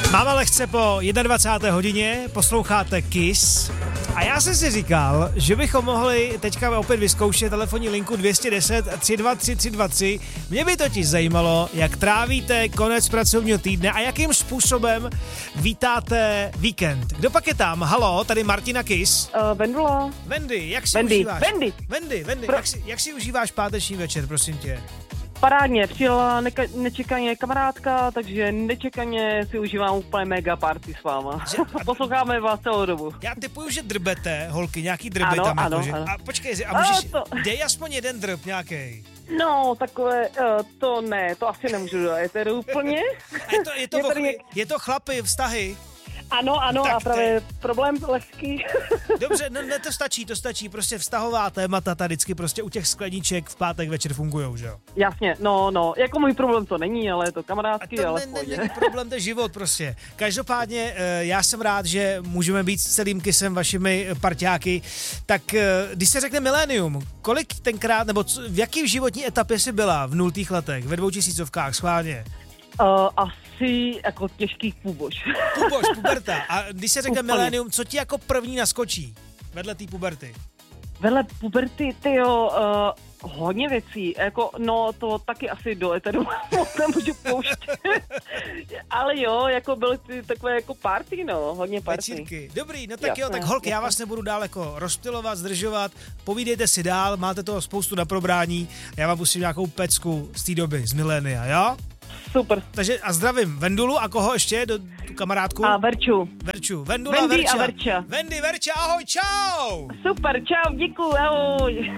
Máme lehce po 21. hodině, posloucháte Kiss a já jsem si říkal, že bychom mohli teďka opět vyzkoušet telefonní linku 210 323 323. Mě by totiž zajímalo, jak trávíte konec pracovního týdne a jakým způsobem vítáte víkend. Kdo pak je tam? Halo, tady Martina Kiss. Vendula. Wendy, jak si užíváš? Wendy, jak si užíváš páteční večer, prosím tě? Parádně, přijela nečekaně kamarádka, takže nečekaně si užívám úplně mega party s váma. Posloucháme vás celou dobu. Já typuju, že drbete, holky, nějaký drby tam. Ano. A počkej, a můžeš, dej aspoň jeden drb nějaký. No, takové, to asi nemůžu do éteru úplně. Je to chlapy, vztahy. Ano, a právě problém lehký. Dobře, no to stačí, prostě vztahová témata tady vždycky prostě u těch skleníček v pátek večer fungujou, že jo? Jasně, no, jako můj problém to není, ale je to kamarádský, ale není problém, to je život prostě. Každopádně já jsem rád, že můžeme být s celým Kissem vašimi parťáky, tak když se řekne milénium, kolik tenkrát, nebo v jaký životní etapě jsi byla v 0. letech, ve 2000 schválně? Asi jako těžký půbož, puberta. A když se řekne milénium, co ti jako první naskočí vedle té puberty? Vedle puberty, hodně věcí, jako, no to taky asi do eteru nemůžu pouštět, ale jo, jako byly ty takové jako party, hodně party. Večírky. Dobrý, no tak tak holky, já vás nebudu dál jako rozptylovat, zdržovat, povídejte si dál, máte toho spoustu na probrání, já vám pustím nějakou pecku z té doby, z milénia, jo? Super. Takže a zdravím Vendulu a koho ještě, tu kamarádku? A Verču. Vendula, Wendy Verča. A Verča. Wendy, Verča, ahoj, čau. Super, čau, děkuju, ahoj.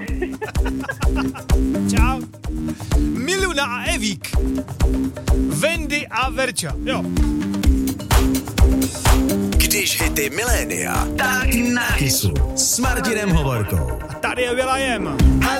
Čau. Miluna a Evík. Wendy a Verča, jo. Když hity milénia, tak na Kissu s Martinem Hovorkou. A tady je Will.i.am.